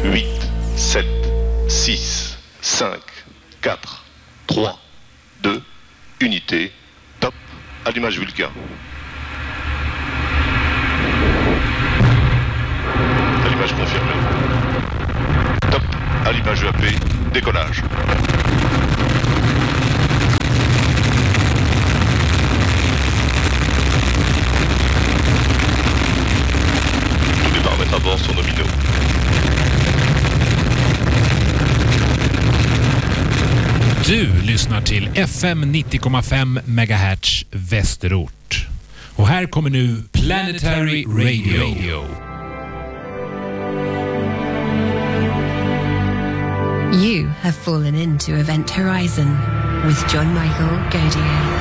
8, 7, 6, 5, 4, 3, 2, unité, top, allumage Vulcain. Allumage confirmé. Top, allumage EAP, décollage. Tous les paramètres à bord sont nominaux. Du lyssnar till FM 90,5 MHz Västerort. Och här kommer nu Planetary Radio. You have fallen into Event Horizon with John Michael Godier.